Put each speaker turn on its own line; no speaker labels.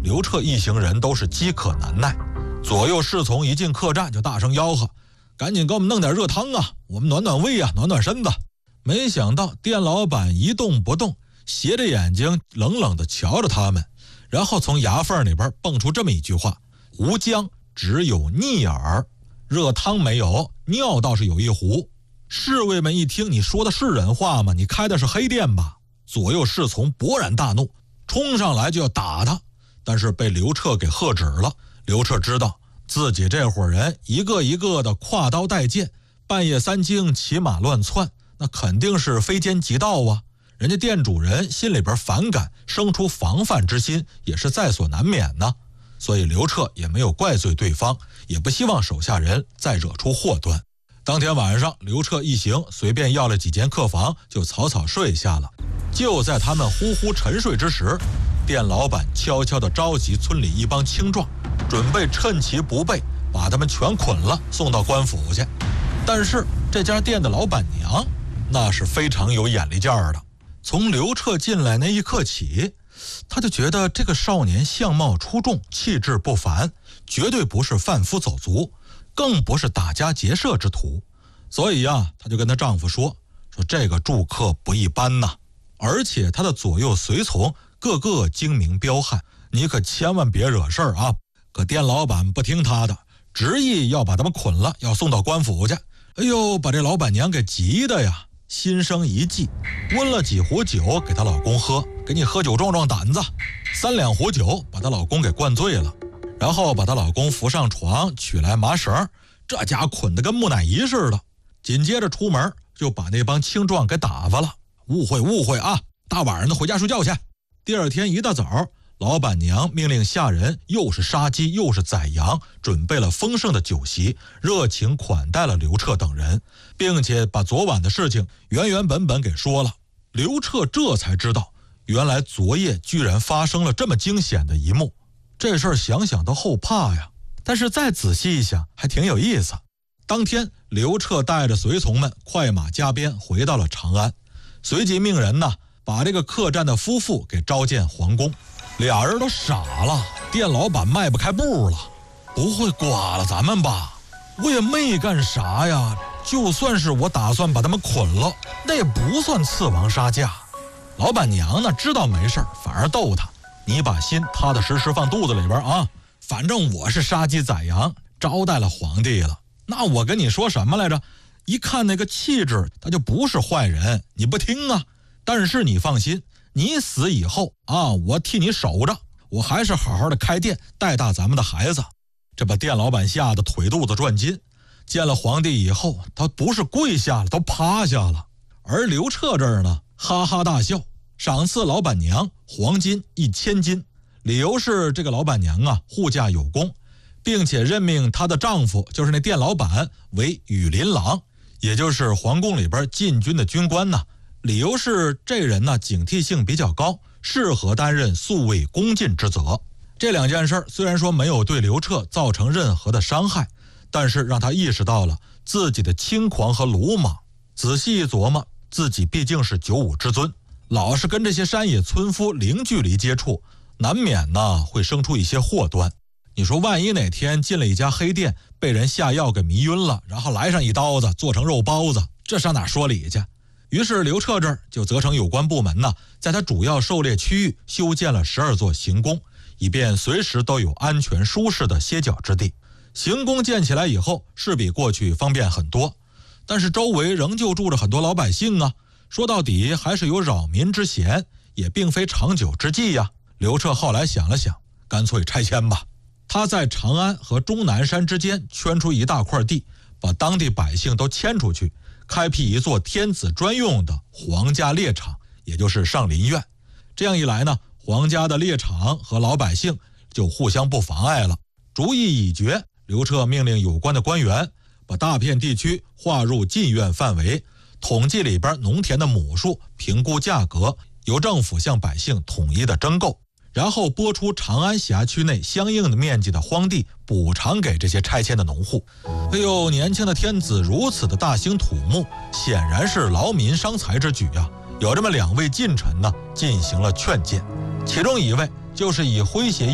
刘彻一行人都是饥渴难耐，左右侍从一进客栈就大声吆喝：“赶紧给我们弄点热汤啊，我们暖暖胃啊，暖暖身子。”没想到店老板一动不动，斜着眼睛冷冷地瞧着他们，然后从牙缝里边蹦出这么一句话：“无姜，只有逆耳。”热汤没有，尿倒是有一壶。侍卫们一听，你说的是人话吗？你开的是黑店吧？左右侍从勃然大怒，冲上来就要打他，但是被刘彻给喝止了。刘彻知道自己这伙人一个一个的挎刀带剑，半夜三更骑马乱窜，那肯定是非奸即盗啊！人家店主人心里边反感，生出防范之心也是在所难免呢。所以刘彻也没有怪罪对方，也不希望手下人再惹出祸端。当天晚上，刘彻一行随便要了几间客房，就草草睡下了。就在他们呼呼沉睡之时，店老板悄悄地召集村里一帮青壮，准备趁其不备把他们全捆了送到官府去。但是这家店的老板娘那是非常有眼力劲儿的，从刘彻进来那一刻起，他就觉得这个少年相貌出众，气质不凡，绝对不是贩夫走卒，更不是打家劫舍之徒。所以她就跟她丈夫说这个住客不一般呐，而且他的左右随从个个精明彪悍，你可千万别惹事儿啊！可店老板不听他的，执意要把他们捆了，要送到官府去。哎呦，把这老板娘给急的呀，心生一计，温了几壶酒给她老公喝，给你喝酒壮壮胆子。3两壶酒把她老公给灌醉了，然后把她老公扶上床，取来麻绳，这家捆得跟木乃伊似的。紧接着出门就把那帮青壮给打发了。误会啊，大晚上的回家睡觉去。第二天一大早，老板娘命令下人又是杀鸡又是宰羊，准备了丰盛的酒席，热情款待了刘彻等人，并且把昨晚的事情原本给说了。刘彻这才知道，原来昨夜居然发生了这么惊险的一幕。这事儿想想都后怕呀，但是再仔细一想还挺有意思。当天刘彻带着随从们快马加鞭回到了长安，随即命人把这个客栈的夫妇给召见皇宫。俩人都傻了，店老板迈不开步了，不会剐了咱们吧？我也没干啥呀，就算是我打算把他们捆了，那也不算刺王杀驾。老板娘呢知道没事，反而逗他：你把心踏踏实实放肚子里边啊，反正我是杀鸡宰羊，招待了皇帝了。那我跟你说什么来着？一看那个气质，他就不是坏人，你不听啊。但是你放心，你死以后我替你守着，我还是好好的开店，带大咱们的孩子。这把店老板吓得腿肚子转筋，见了皇帝以后，他不是跪下了，都趴下了。而刘彻这儿呢，哈哈大笑，赏赐老板娘黄金1000斤，理由是这个老板娘护驾有功，并且任命她的丈夫，就是那店老板为羽林郎，也就是皇宫里边禁军的军官呢。理由是这人警惕性比较高，适合担任宿卫恭进之责。这两件事虽然说没有对刘彻造成任何的伤害，但是让他意识到了自己的轻狂和鲁莽。仔细一琢磨，自己毕竟是95之尊，老是跟这些山野村夫零距离接触，难免会生出一些祸端。你说万一哪天进了一家黑店，被人下药给迷晕了，然后来上一刀子做成肉包子，这上哪说理去？于是刘彻这儿就责成有关部门在他主要狩猎区域修建了12座行宫，以便随时都有安全舒适的歇脚之地。行宫建起来以后，是比过去方便很多，但是周围仍旧住着很多老百姓说到底还是有扰民之嫌，也并非长久之计呀。刘彻后来想了想，干脆拆迁吧。他在长安和终南山之间圈出一大块地，把当地百姓都迁出去，开辟一座天子专用的皇家猎场，也就是上林苑。这样一来呢，皇家的猎场和老百姓就互相不妨碍了。主意已决，刘彻命令有关的官员把大片地区划入禁苑范围，统计里边农田的亩数，评估价格，由政府向百姓统一的征购，然后拨出长安辖区内相应的面积的荒地，补偿给这些拆迁的农户。哎呦，年轻的天子如此的大兴土木，显然是劳民伤财之举啊！有这么2位近臣进行了劝谏，其中一位就是以诙谐